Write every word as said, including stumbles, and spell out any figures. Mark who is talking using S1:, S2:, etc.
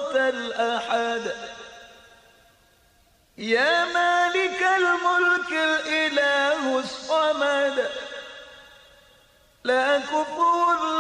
S1: فرقت الأحد. يا مالك الملك الإله الصمد، لا كفور